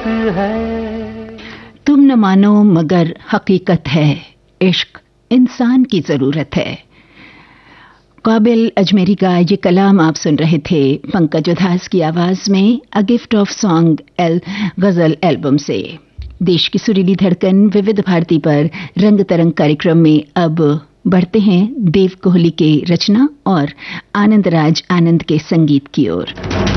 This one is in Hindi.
है। तुम न मानो मगर हकीकत है, इश्क इंसान की जरूरत है। काबिल अजमेरी का ये कलाम आप सुन रहे थे पंकज उधास की आवाज में अ गिफ्ट ऑफ सॉन्ग गजल एल्बम से। देश की सुरीली धड़कन विविध भारती पर रंग तरंग कार्यक्रम में अब बढ़ते हैं देव कोहली के रचना और आनंद राज आनंद के संगीत की ओर।